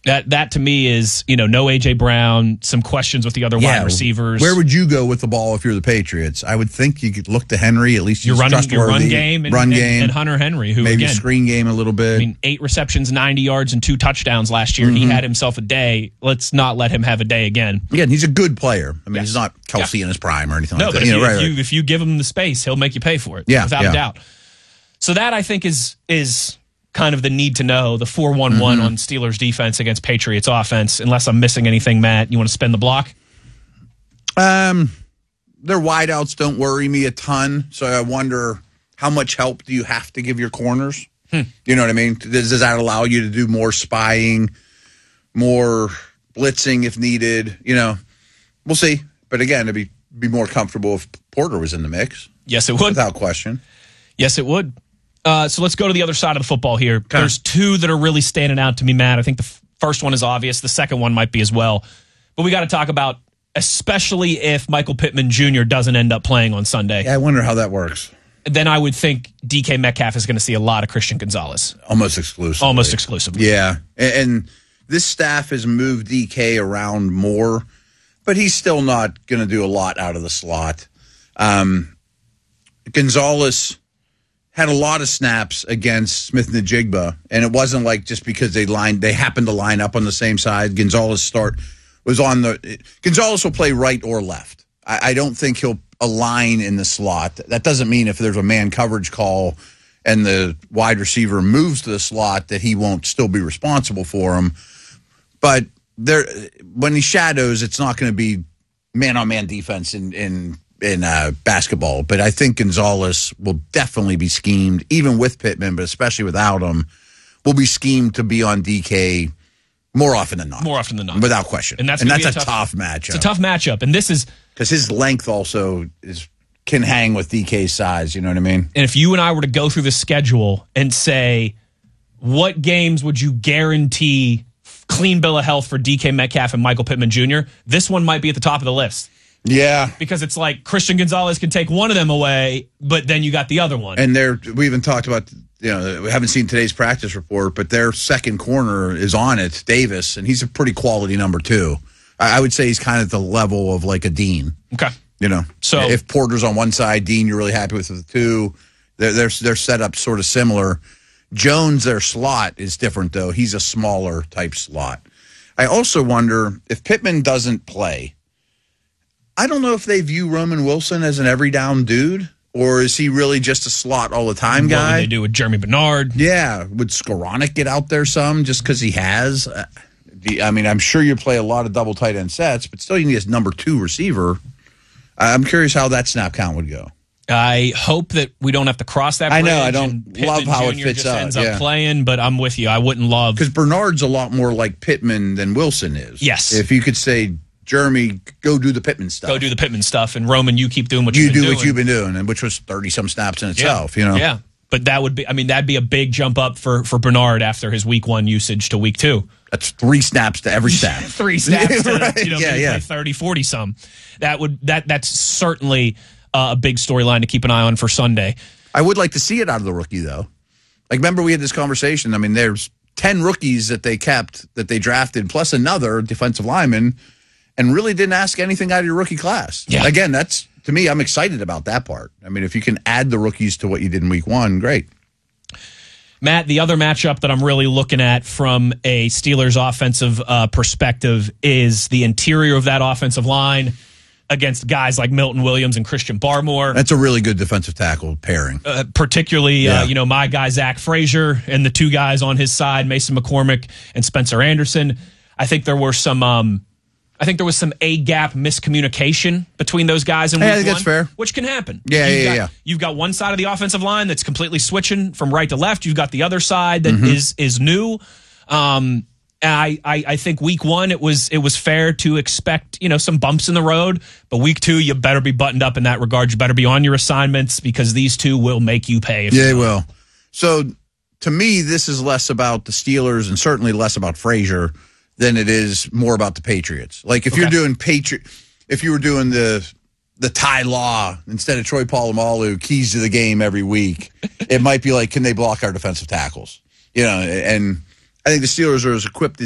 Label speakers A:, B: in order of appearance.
A: That to me is, no A.J. Brown, some questions with the other wide receivers.
B: Where would you go with the ball if you're the Patriots? I would think you could look to Henry, at least
A: your run game, and Hunter Henry, who
B: maybe
A: again,
B: screen game a little bit.
A: 8 receptions, 90 yards, and 2 touchdowns last year. He had himself a day. Let's not let him have a day again.
B: Again, he's a good player. He's not Kelsey in his prime or anything like that.
A: But if you give him the space, he'll make you pay for it. Without a doubt. So that, I think, is kind of the need to know, the 4-1-1 on Steelers defense against Patriots offense. Unless I'm missing anything, Matt, you want to spin the block?
B: Their wideouts don't worry me a ton, so I wonder how much help do you have to give your corners? You know what I mean? Does that allow you to do more spying, more blitzing if needed? We'll see. But again, it'd be more comfortable if Porter was in the mix.
A: Yes, it would.
B: Without question.
A: Yes, it would. So let's go to the other side of the football here. Okay. There's 2 that are really standing out to me, Matt. I think the first one is obvious. The second one might be as well. But we got to talk about, especially if Michael Pittman Jr. doesn't end up playing on Sunday.
B: Yeah, I wonder how that works.
A: Then I would think DK Metcalf is going to see a lot of Christian Gonzalez.
B: Almost exclusively.
A: Yeah.
B: And this staff has moved DK around more, but he's still not going to do a lot out of the slot. Gonzalez had a lot of snaps against Smith-Njigba, and it wasn't like just because they happened to line up on the same side. Gonzalez will play right or left. I don't think he'll align in the slot. That doesn't mean if there's a man coverage call and the wide receiver moves to the slot that he won't still be responsible for him. But when he shadows, it's not going to be man-on-man defense in basketball, but I think Gonzalez will definitely be schemed, even with Pittman, but especially without him, will be schemed to be on DK more often than not. Without question.
A: And that's
B: a tough matchup.
A: It's a tough matchup, and this is...
B: Because his length also can hang with DK's size, you know what I mean?
A: And if you and I were to go through the schedule and say, what games would you guarantee clean bill of health for DK Metcalf and Michael Pittman Jr., this one might be at the top of the list.
B: Yeah.
A: Because it's like Christian Gonzalez can take one of them away, but then you got the other one.
B: And we even talked about, we haven't seen today's practice report, but their second corner is on it, Davis, and he's a pretty quality number 2. I would say he's kind of at the level of like a Dean.
A: Okay.
B: So if Porter's on one side, Dean, you're really happy with the 2. They're set up sort of similar. Jones, their slot is different, though. He's a smaller type slot. I also wonder if Pittman doesn't play, I don't know if they view Roman Wilson as an every down dude, or is he really just a slot all the time guy?
A: What would they do with Jeremy Bernard?
B: Yeah. Would Skoranek get out there some just because he has? I'm sure you play a lot of double tight end sets, but still you need a number 2 receiver. I'm curious how that snap count would go.
A: I hope that we don't have to cross that bridge.
B: I know. I don't love how it fits up.
A: Ends up playing, but I'm with you. I wouldn't love...
B: Because Bernard's a lot more like Pittman than Wilson is.
A: Yes.
B: If you could say... Jeremy, go do the Pittman stuff.
A: And Roman, you keep doing what you've been doing.
B: You do what you've been doing, and which was 30-some snaps in itself,
A: Yeah, but that'd be a big jump up for Bernard after his week 1 usage to week 2.
B: That's 3 snaps to every snap.
A: 3 snaps to,
B: right.
A: Maybe 30, 40-some. That's certainly a big storyline to keep an eye on for Sunday.
B: I would like to see it out of the rookie, though. Like, remember we had this conversation. There's 10 rookies that they kept, that they drafted, plus another defensive lineman, and really didn't ask anything out of your rookie class.
A: Yeah.
B: Again, that's, to me, I'm excited about that part. If you can add the rookies to what you did in week 1, great.
A: Matt, the other matchup that I'm really looking at from a Steelers offensive perspective is the interior of that offensive line against guys like Milton Williams and Christian Barmore.
B: That's a really good defensive tackle pairing.
A: Particularly, my guy, Zach Frazier, and the 2 guys on his side, Mason McCormick and Spencer Anderson. I think there was some A-gap miscommunication between those guys in week 1.
B: I think that's fair.
A: Which can happen.
B: Yeah.
A: You've got one side of the offensive line that's completely switching from right to left. You've got the other side that is new. I think week 1 it was fair to expect some bumps in the road, but week 2 you better be buttoned up in that regard. You better be on your assignments because these 2 will make you pay.
B: They will. So to me, this is less about the Steelers and certainly less about Frazier than it is more about the Patriots. Like if you're doing if you were doing the Ty Law instead of Troy Polamalu keys to the game every week, it might be like, can they block our defensive tackles? And I think the Steelers are as equipped